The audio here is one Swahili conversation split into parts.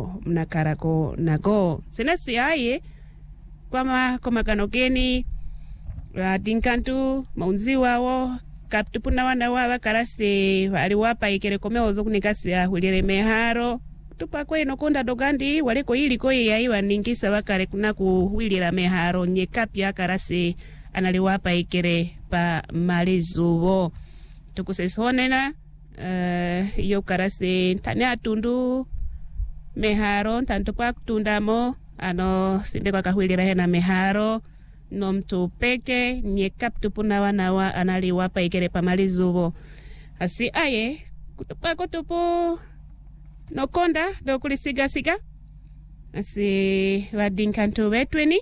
mnakarako nago senasi aye kwa kanokeni dinkantu maunzi wao kaptupuna wana wa karase aliwapa ikere komeozo kunikasi ahulire meharo tupa kweno konda dogandi waliko ili koye yaiwa ningisa wakare kuna kuhulira meharo nyekapya karase analiwapa ikere pa malizuvo tukusesonena iyo karase tane atundu meharo tanto pa kutundamo ano simbe kwa kahulira hena meharo no mtu peke nye kaptupuna wanawa analiwapa ikere pa malizuvo asi aye kutupako tupo no konda do kulisiga asi wadinkantu wetweni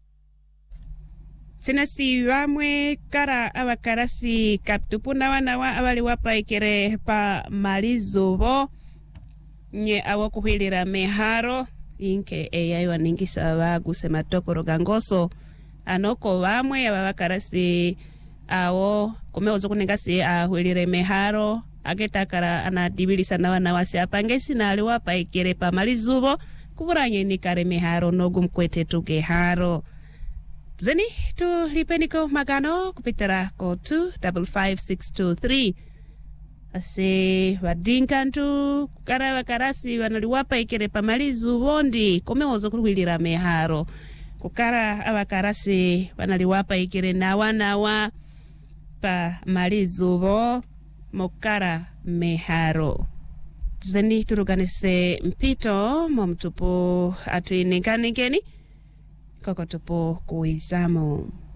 sinasi wamwe kara abakarasi kaptupuna wanawa abaliwapa ikere pa malizuvo nye awakuhilira meharo inke eyaiwa ningisa waguse matokoro gangoso anoko wamwe abakarasi awo kumeozo kuningasi ahulire meharo agetakara anadibilisa na wana wasi apangesi na aliwapa ikere pa malizuvo kuburanye nikare meharo nogu mkwete tugeharo zeni tu lipeniko magano kupitara ko 255623 ase wadinkantu kara wakarasi wanaliwapa ikere pa malizuvo ndi kumeozo kuhulira meharo kukara abakarasi wanaliwapa ikere nawa pa malizuvo mokara meharo zeni turuganise mpito momtupo atuininkanikeni koko tupo kuizamo